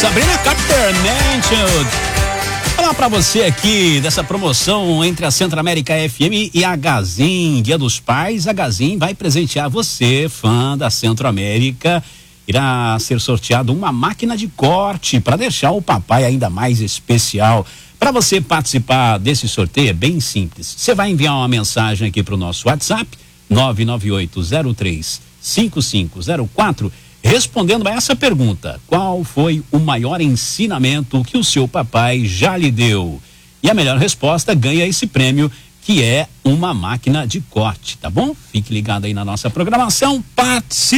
Sabrina Carpenter Mansion. Falar pra você aqui dessa promoção entre a Centro América FM e a Gazin, Dia dos Pais. A Gazin vai presentear você, fã da Centro América. Irá ser sorteado uma máquina de corte para deixar o papai ainda mais especial. Para você participar desse sorteio é bem simples. Você vai enviar uma mensagem aqui para o nosso WhatsApp 998035504 respondendo a essa pergunta: qual foi o maior ensinamento que o seu papai já lhe deu? E a melhor resposta ganha esse prêmio, que é uma máquina de corte, tá bom? Fique ligado aí na nossa programação, participe.